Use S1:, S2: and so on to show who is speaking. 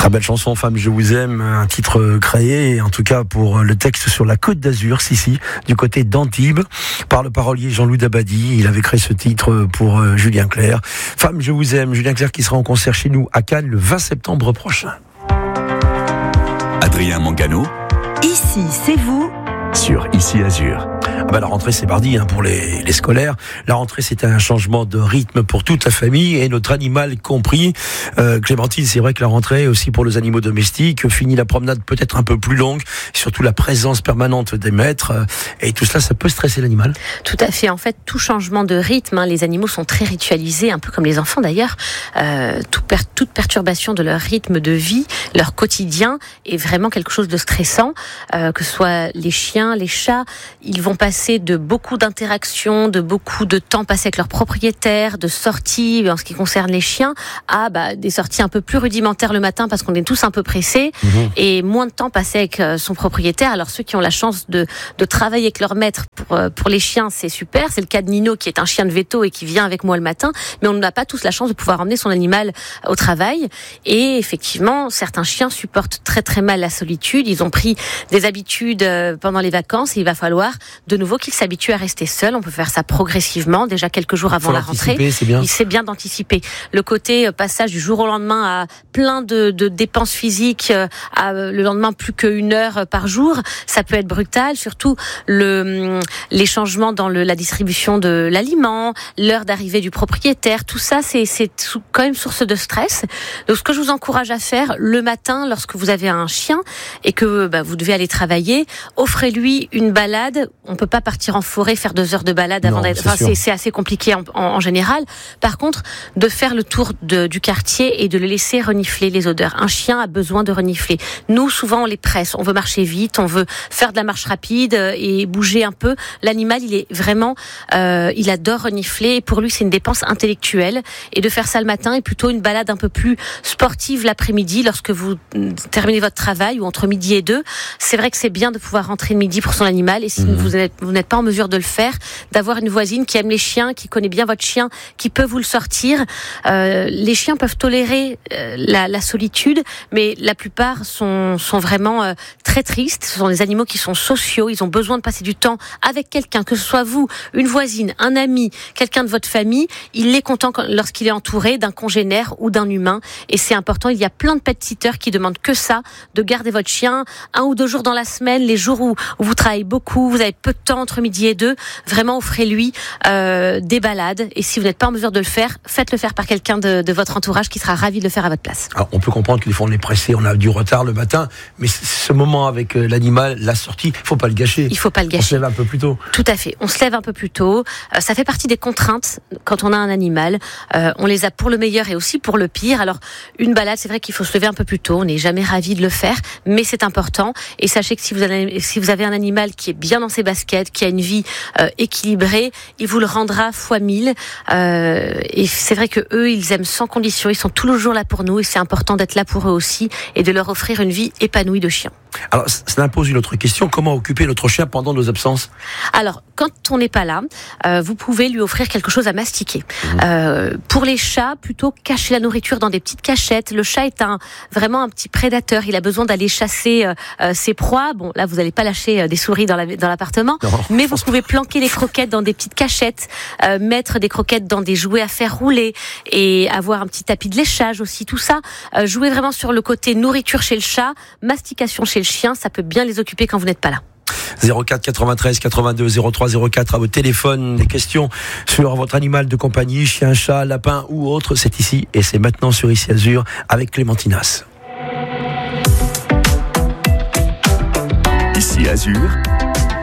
S1: Très belle chanson, Femme je vous aime, un titre créé en tout cas pour le texte sur la Côte d'Azur, Sissi, du côté d'Antibes, par le parolier Jean-Louis Dabadi. Il avait créé ce titre pour Julien Clerc. Femme je vous aime, Julien Clerc qui sera en concert chez nous à Cannes le 20 septembre prochain.
S2: Adrien Mangano.
S3: Ici, c'est vous.
S2: Sur Ici Azur.
S1: La rentrée c'est mardi pour les scolaires. La rentrée c'est un changement de rythme pour toute la famille et notre animal compris. Clémentine, c'est vrai que la rentrée aussi pour les animaux domestiques, fini la promenade peut-être un peu plus longue, surtout la présence permanente des maîtres et tout cela ça peut stresser l'animal.
S4: Tout à fait, en fait tout changement de rythme, les animaux sont très ritualisés, un peu comme les enfants d'ailleurs. Toute perturbation de leur rythme de vie, leur quotidien est vraiment quelque chose de stressant, que ce soit les chiens, les chats, ils vont passer de beaucoup d'interactions, de beaucoup de temps passé avec leurs propriétaires, de sorties en ce qui concerne les chiens, à des sorties un peu plus rudimentaires le matin parce qu'on est tous un peu pressés, et moins de temps passé avec son propriétaire. Alors ceux qui ont la chance de travailler avec leur maître pour les chiens, c'est super. C'est le cas de Nino qui est un chien de veto et qui vient avec moi le matin, mais on n'a pas tous la chance de pouvoir emmener son animal au travail. Et effectivement, certains chiens supportent très très mal la solitude. Ils ont pris des habitudes pendant les vacances et il va falloir de nouveau qu'ils s'habituent à rester seuls. On peut faire ça progressivement, déjà quelques jours avant la rentrée.
S1: C'est bien.
S4: Il sait bien d'anticiper. Le côté passage du jour au lendemain à plein de dépenses physiques, à le lendemain plus qu'une heure par jour, ça peut être brutal. Surtout les changements dans la distribution de l'aliment, l'heure d'arrivée du propriétaire, tout ça c'est quand même source de stress. Donc ce que je vous encourage à faire le matin lorsque vous avez un chien et que vous devez aller travailler, offrez-lui une balade. On peut pas partir en forêt, faire 2 heures de balade avant d'être. C'est assez compliqué en général. Par contre, de faire le tour du quartier et de le laisser renifler les odeurs. Un chien a besoin de renifler. Nous, souvent, on les presse. On veut marcher vite, on veut faire de la marche rapide et bouger un peu. L'animal, il est vraiment, il adore renifler. Et pour lui, c'est une dépense intellectuelle. Et de faire ça le matin est plutôt une balade un peu plus sportive l'après-midi, lorsque vous terminez votre travail ou entre midi et 2. C'est vrai que c'est bien de pouvoir rentrer le midi pour son animal. Et si vous n'êtes pas en mesure de le faire, d'avoir une voisine qui aime les chiens, qui connaît bien votre chien, qui peut vous le sortir. Les chiens peuvent tolérer la solitude, mais la plupart sont vraiment très tristes. Ce sont des animaux qui sont sociaux. Ils ont besoin de passer du temps avec quelqu'un, que ce soit vous, une voisine, un ami, quelqu'un de votre famille. Il est content lorsqu'il est entouré d'un congénère ou d'un humain. Et c'est important. Il y a plein de pet-sitters qui demandent que ça, de garder votre chien 1 ou 2 jours dans la semaine, les jours où vous travaillez beaucoup, vous avez peu de temps entre midi et 2, vraiment offrez-lui des balades. Et si vous n'êtes pas en mesure de le faire, faites-le faire par quelqu'un de votre entourage qui sera ravi de le faire à votre place.
S1: Alors, on peut comprendre que des fois on est pressé, on a du retard le matin, mais ce moment avec l'animal, la sortie, faut pas le gâcher.
S4: Il faut pas le gâcher.
S1: On se lève un peu plus tôt.
S4: Tout à fait. On se lève un peu plus tôt. Ça fait partie des contraintes quand on a un animal. On les a pour le meilleur et aussi pour le pire. Alors, une balade, c'est vrai qu'il faut se lever un peu plus tôt. On n'est jamais ravi de le faire, mais c'est important. Et sachez que si vous avez un animal qui est bien dans ses baskets, qui a une vie équilibrée, il vous le rendra fois 1000. Et c'est vrai que eux, ils aiment sans condition. Ils sont tous les jours là pour nous et c'est important d'être là pour eux aussi et de leur offrir une vie épanouie de chien.
S1: Alors, ça impose une autre question. Comment occuper notre chien pendant nos absences ?
S4: Alors, quand on n'est pas là, vous pouvez lui offrir quelque chose à mastiquer. Pour les chats, plutôt cacher la nourriture dans des petites cachettes. Le chat est vraiment un petit prédateur. Il a besoin d'aller chasser ses proies. Bon, là, vous n'allez pas lâcher des souris dans l'appartement, mais vous pouvez planquer les croquettes dans des petites cachettes, mettre des croquettes dans des jouets à faire rouler et avoir un petit tapis de léchage aussi. Tout ça, jouer vraiment sur le côté nourriture chez le chat, mastication chez le chien, ça peut bien les occuper quand vous n'êtes pas là.
S1: 04 93 82 03 04 à votre téléphone, des questions sur votre animal de compagnie, chien, chat, lapin ou autre, c'est ici et c'est maintenant sur Ici Azur avec Clémentinas.
S2: Ici Azur.